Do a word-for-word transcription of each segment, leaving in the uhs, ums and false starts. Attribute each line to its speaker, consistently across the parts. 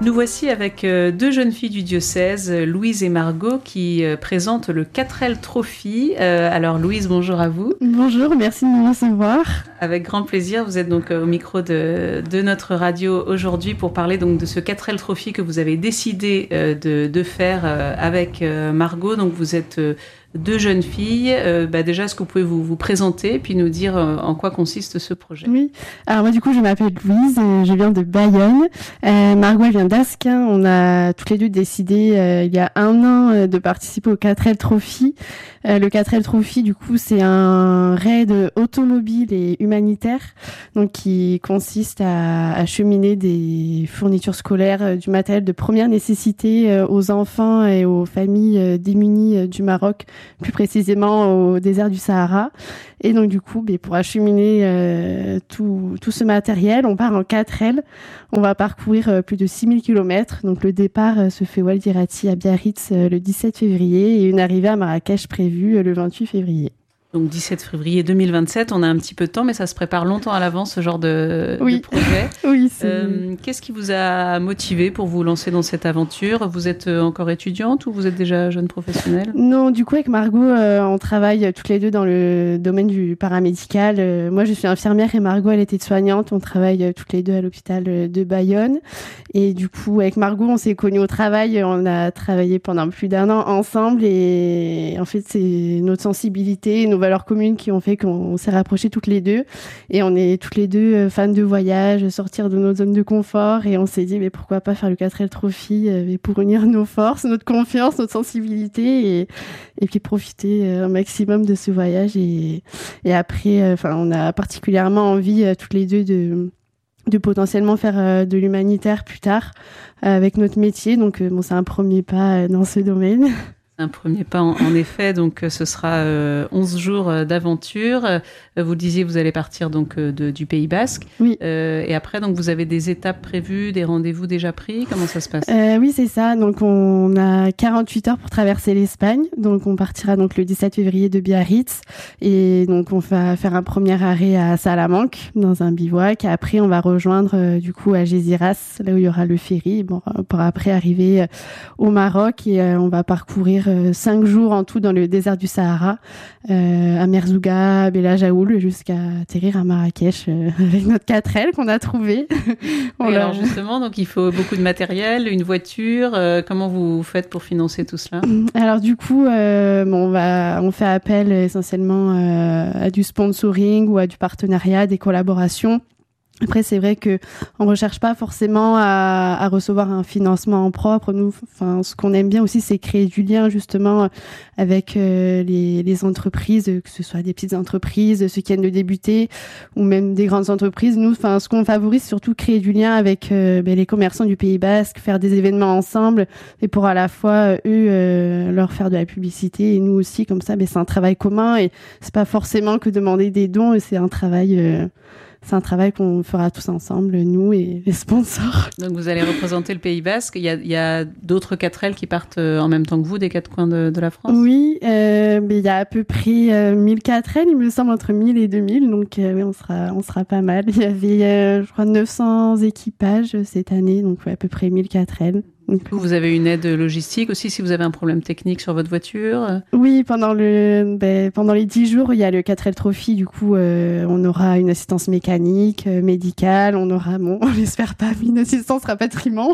Speaker 1: Nous voici avec euh, deux jeunes filles du diocèse, Louise et Margot, qui euh, présentent le quatre L Trophy. Euh, alors Louise, bonjour à vous.
Speaker 2: Bonjour, merci de me recevoir.
Speaker 1: Avec grand plaisir, vous êtes donc euh, au micro de, de notre radio aujourd'hui pour parler donc de ce quatre L Trophy que vous avez décidé euh, de, de faire euh, avec euh, Margot. Donc vous êtes euh, deux jeunes filles. Euh, bah déjà, est-ce que vous pouvez vous, vous présenter puis nous dire euh, en quoi consiste ce projet?
Speaker 2: Oui, alors moi du coup je m'appelle Louise, euh, je viens de Bayonne. Euh, Margot elle vient d'Asquin. On a toutes les deux décidé euh, il y a un an euh, de participer au quatre L Trophy. Euh, le quatre L Trophy du coup c'est un raid automobile et humanitaire, donc qui consiste à acheminer des fournitures scolaires, euh, du matériel de première nécessité euh, aux enfants et aux familles euh, démunies euh, du Maroc, plus précisément au désert du Sahara. Et donc du coup, pour acheminer euh, tout, tout ce matériel, on part en quatre L. On va parcourir euh, plus de six mille kilomètres. Donc le départ euh, se fait Oued Irati à Biarritz euh, le dix-sept février et une arrivée à Marrakech prévue euh, le vingt-huit février.
Speaker 1: Donc dix-sept février deux mille vingt-sept, on a un petit peu de temps, mais ça se prépare longtemps à l'avance, ce genre de,
Speaker 2: oui.
Speaker 1: de projet.
Speaker 2: Oui, c'est...
Speaker 1: Euh, qu'est-ce qui vous a motivé pour vous lancer dans cette aventure? Vous êtes encore étudiante ou vous êtes déjà jeune professionnelle?
Speaker 2: Non, du coup, avec Margot, euh, on travaille toutes les deux dans le domaine du paramédical. Euh, moi, je suis infirmière et Margot, elle était soignante. On travaille euh, toutes les deux à l'hôpital euh, de Bayonne. Et du coup, avec Margot, on s'est connus au travail. On a travaillé pendant plus d'un an ensemble. Et en fait, c'est notre sensibilité, nos valeurs communes qui ont fait qu'on s'est rapprochés toutes les deux. Et on est toutes les deux fans de voyage, sortir de notre zone de confort. Et on s'est dit, mais pourquoi pas faire le quatre L Trophy mais pour unir nos forces, notre confiance, notre sensibilité et, et puis profiter un maximum de ce voyage. Et, et après, enfin, on a particulièrement envie toutes les deux de de potentiellement faire de l'humanitaire plus tard avec notre métier. Donc, bon, c'est un premier pas dans ce domaine.
Speaker 1: Un premier pas, en, en effet. Donc, ce sera euh, onze jours d'aventure. Euh, vous le disiez, vous allez partir donc euh, de, du Pays Basque.
Speaker 2: Oui.
Speaker 1: Euh, et après, donc, vous avez des étapes prévues, des rendez-vous déjà pris. Comment ça se passe?
Speaker 2: euh, Oui, c'est ça. Donc, on a quarante-huit heures pour traverser l'Espagne. Donc, on partira donc le dix-sept février de Biarritz. Et donc, on va faire un premier arrêt à Salamanque, dans un bivouac. Et après, on va rejoindre euh, du coup Algeciras, là où il y aura le ferry, bon, pour après arriver euh, au Maroc. Et euh, on va parcourir cinq jours en tout dans le désert du Sahara, euh, à Merzouga, Bella Jaoul, jusqu'à atterrir à Marrakech euh, avec notre quatre L qu'on a trouvé.
Speaker 1: Oui, alors justement, donc il faut beaucoup de matériel, une voiture. Euh, comment vous faites pour financer tout cela?
Speaker 2: Alors du coup, euh, bon, on va, on fait appel essentiellement euh, à du sponsoring ou à du partenariat, des collaborations. Après, c'est vrai que on recherche pas forcément à, à recevoir un financement en propre. Nous, enfin, ce qu'on aime bien aussi, c'est créer du lien justement avec euh, les, les entreprises, que ce soit des petites entreprises, ceux qui viennent de débuter, ou même des grandes entreprises. Nous, enfin, ce qu'on favorise, surtout créer du lien avec euh, ben, les commerçants du Pays Basque, faire des événements ensemble, et pour à la fois eux euh, leur faire de la publicité et nous aussi. Comme ça, ben, c'est un travail commun et c'est pas forcément que demander des dons. C'est un travail. Euh, C'est un travail qu'on fera tous ensemble, nous et les sponsors.
Speaker 1: Donc, vous allez représenter le Pays Basque. Il y a, il y a d'autres quatre L qui partent en même temps que vous, des quatre coins de, de la France?
Speaker 2: Oui, euh, mais il y a à peu près euh, mille quatre L, il me semble, entre mille et deux mille. Donc, euh, oui, on sera, on sera pas mal. Il y avait, euh, je crois, neuf cents équipages cette année, donc ouais, à peu près mille quatre L.
Speaker 1: Vous avez une aide logistique aussi si vous avez un problème technique sur votre voiture?
Speaker 2: Oui, pendant le ben, pendant les dix jours, il y a le quatre L Trophy. Du coup, euh, on aura une assistance mécanique, euh, médicale. On aura, bon, on l'espère pas, une assistance rapatriement.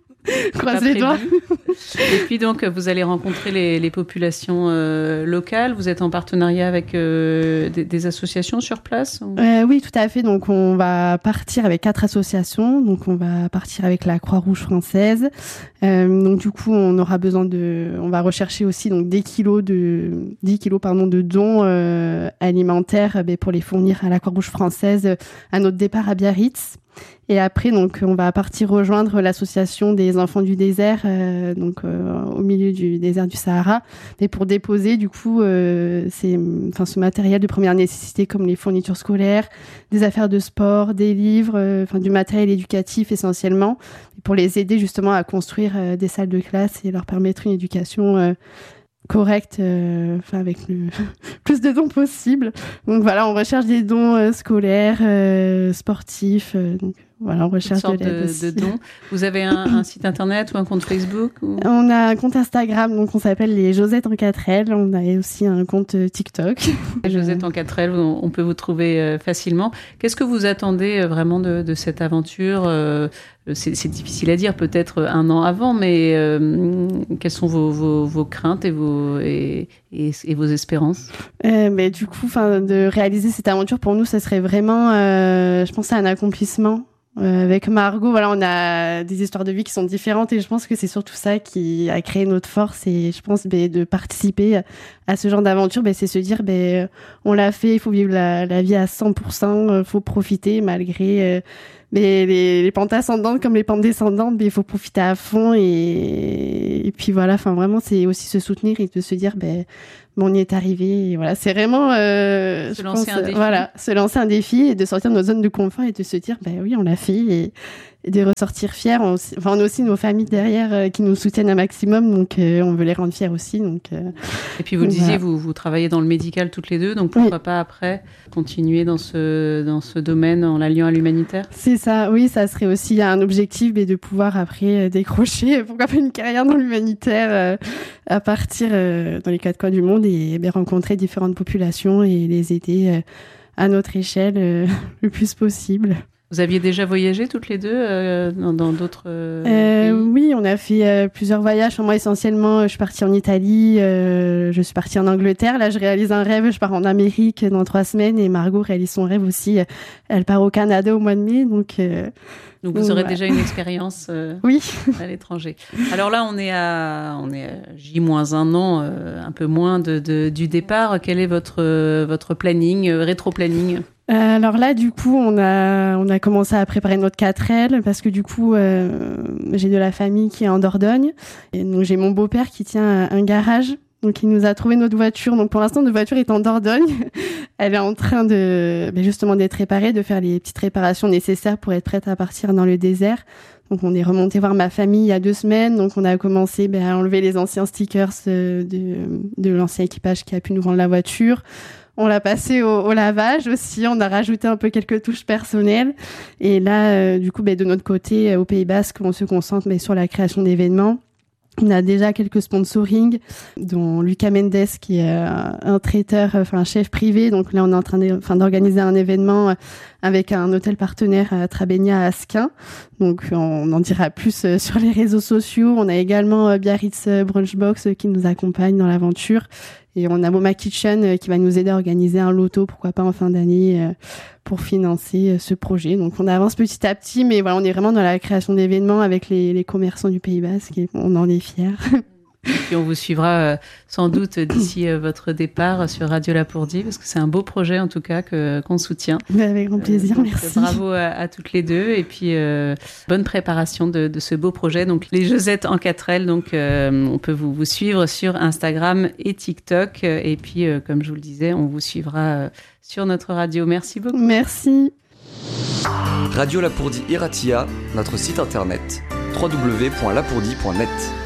Speaker 2: Croise les doigts.
Speaker 1: Et puis donc, vous allez rencontrer les, les populations euh, locales. Vous êtes en partenariat avec euh, des, des associations sur place ou...
Speaker 2: euh, Oui, tout à fait. Donc, on va partir avec quatre associations. Donc, on va partir avec la Croix-Rouge française. Euh, donc, du coup, on aura besoin de... On va rechercher aussi donc des kilos de... dix kilos, pardon, de dons euh, alimentaires ben, pour les fournir à la Croix-Rouge française à notre départ à Biarritz. Et après, donc, on va partir rejoindre l'association des enfants du désert, euh, donc euh, au milieu du désert du Sahara, mais pour déposer du coup, euh, c'est, enfin, ce matériel de première nécessité comme les fournitures scolaires, des affaires de sport, des livres, euh, enfin du matériel éducatif essentiellement, pour les aider justement à construire euh, des salles de classe et leur permettre une éducation euh, correcte, euh, enfin avec le plus de dons possible. Donc voilà, on recherche des dons euh, scolaires, euh, sportifs. Euh, donc voilà, on recherche de l'aide
Speaker 1: de,
Speaker 2: aussi.
Speaker 1: de dons. Vous avez un, un site internet ou un compte Facebook ou...
Speaker 2: On a un compte Instagram, donc on s'appelle les Josettes en quatre L. On a aussi un compte TikTok.
Speaker 1: Les Josettes en quatre L, on, on peut vous trouver euh, facilement. Qu'est-ce que vous attendez euh, vraiment de, de cette aventure euh, c'est, c'est difficile à dire, peut-être un an avant, mais euh, quelles sont vos, vos, vos craintes et vos, et, et, et vos espérances?
Speaker 2: euh, mais du coup, de réaliser cette aventure, pour nous, ça serait vraiment, euh, je pense, à un accomplissement. Euh, avec Margot, voilà, on a des histoires de vie qui sont différentes et je pense que c'est surtout ça qui a créé notre force et je pense ben, de participer à ce genre d'aventure, ben, c'est se dire ben, on l'a fait, il faut vivre la, la vie à cent pour cent, il faut profiter malgré euh, ben, les, les pentes ascendantes comme les pentes descendantes, ben, il faut profiter à fond et, et puis voilà, enfin vraiment c'est aussi se soutenir et de se dire ben on y est arrivé et voilà, c'est vraiment euh,
Speaker 1: se lancer
Speaker 2: pense,
Speaker 1: un défi.
Speaker 2: Voilà, se lancer un défi et de sortir de notre zone de confort et de se dire ben oui on l'a fait et, et de ressortir fiers. On, enfin, on a aussi nos familles derrière euh, qui nous soutiennent un maximum, donc euh, on veut les rendre fiers aussi. Donc, euh,
Speaker 1: et puis vous le
Speaker 2: donc,
Speaker 1: disiez,
Speaker 2: voilà.
Speaker 1: vous, vous travaillez dans le médical toutes les deux, donc pourquoi oui. pas après continuer dans ce, dans ce domaine en l'alliant à l'humanitaire?
Speaker 2: C'est ça, oui, ça serait aussi un objectif mais de pouvoir après euh, décrocher, pourquoi pas une carrière dans l'humanitaire euh, à partir euh, dans les quatre coins du monde et bien, rencontrer différentes populations et les aider euh, à notre échelle euh, le plus possible.
Speaker 1: Vous aviez déjà voyagé toutes les deux euh, dans, dans d'autres euh,
Speaker 2: euh,
Speaker 1: pays?
Speaker 2: Oui, on a fait euh, plusieurs voyages. Moi, essentiellement, je suis partie en Italie, euh, je suis partie en Angleterre. Là, je réalise un rêve, je pars en Amérique dans trois semaines et Margot réalise son rêve aussi. Elle part au Canada au mois de mai, donc... Euh,
Speaker 1: donc vous aurez ouais. déjà une expérience euh,
Speaker 2: oui.
Speaker 1: à l'étranger. Alors là, on est à, on est à J moins un an, euh, un peu moins de, de, du départ. Quel est votre, euh, votre planning, euh, rétro-planning ?
Speaker 2: Alors là, du coup, on a on a commencé à préparer notre quatre L parce que du coup, euh, j'ai de la famille qui est en Dordogne. Et donc j'ai mon beau-père qui tient un garage. Donc il nous a trouvé notre voiture. Donc pour l'instant, notre voiture est en Dordogne. Elle est en train de ben justement d'être réparée, de faire les petites réparations nécessaires pour être prête à partir dans le désert. Donc on est remonté voir ma famille il y a deux semaines. Donc on a commencé ben, à enlever les anciens stickers de de l'ancien équipage qui a pu nous rendre la voiture. On l'a passé au, au lavage aussi. On a rajouté un peu quelques touches personnelles. Et là, euh, du coup, ben, de notre côté, au Pays Basque, on se concentre ben, sur la création d'événements. On a déjà quelques sponsorings, dont Lucas Mendes, qui est euh, un traiteur, enfin un chef privé. Donc là, on est en train de, enfin, d'organiser un événement avec un hôtel partenaire à Trabénia à Asquin. Donc on en dira plus euh, sur les réseaux sociaux. On a également euh, Biarritz Brunchbox euh, qui nous accompagne dans l'aventure. Et on a Moma Kitchen euh, qui va nous aider à organiser un loto, pourquoi pas en fin d'année, euh, pour financer euh, ce projet. Donc on avance petit à petit, mais voilà, on est vraiment dans la création d'événements avec les, les commerçants du Pays Basque et on en est fiers.
Speaker 1: Et on vous suivra euh, sans doute d'ici euh, votre départ sur Radio Lapourdie, parce que c'est un beau projet en tout cas que, qu'on soutient.
Speaker 2: Avec grand plaisir, euh, donc, merci.
Speaker 1: Bravo à, à toutes les deux et puis euh, bonne préparation de, de ce beau projet. Donc les Josettes en quatre L, donc euh, on peut vous, vous suivre sur Instagram et TikTok et puis euh, comme je vous le disais, on vous suivra euh, sur notre radio. Merci beaucoup.
Speaker 2: Merci.
Speaker 3: Radio Lapourdie Iratia, notre site internet w w w point lapourdie point net.